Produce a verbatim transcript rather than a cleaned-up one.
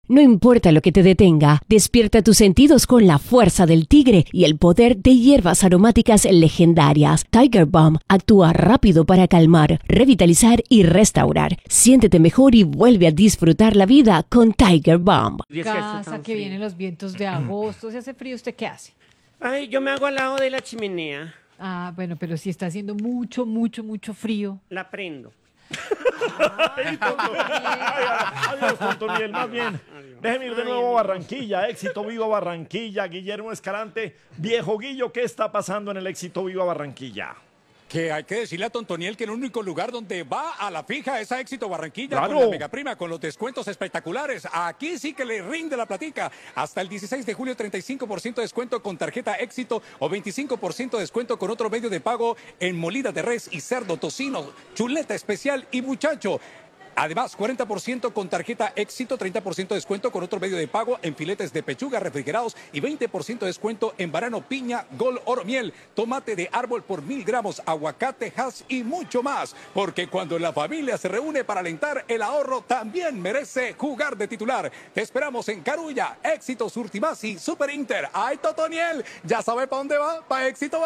No importa lo que te detenga, despierta tus sentidos con la fuerza del tigre y el poder de hierbas aromáticas legendarias. Tiger Balm actúa rápido para calmar, revitalizar y restaurar. Siéntete mejor y vuelve a disfrutar la vida con Tiger Balm. Casa, que vienen los vientos de agosto, se hace frío, ¿usted qué hace? Ay, yo me hago al lado de la chimenea. Ah, bueno, pero si está haciendo mucho, mucho, mucho frío. La prendo. Adiós, Tontoniel, más bien. Déjeme ir de nuevo a Barranquilla. Éxito Viva Barranquilla. Guillermo Escalante. Viejo Guillo, ¿qué está pasando en el Éxito Viva Barranquilla? Que hay que decirle a Tontoniel que el único lugar donde va a la fija es a Éxito Barranquilla, ¡Claro! con la mega prima, con los descuentos espectaculares. Aquí sí que le rinde la platica. Hasta el dieciséis de julio, treinta y cinco por ciento de descuento con tarjeta Éxito o veinticinco por ciento de descuento con otro medio de pago en molida de res y cerdo, tocino, chuleta especial y muchacho. Además, cuarenta por ciento con tarjeta Éxito, treinta por ciento de descuento con otro medio de pago en filetes de pechuga refrigerados y veinte por ciento de descuento en banano, piña, gol, oro, miel, tomate de árbol por mil gramos, aguacate, hash y mucho más. Porque cuando la familia se reúne para alentar, el ahorro también merece jugar de titular. Te esperamos en Carulla, Éxito, Surtimás y Super Inter. ¡Ay, Totoniel! ¿Ya sabe para dónde va? ¡Para Éxito!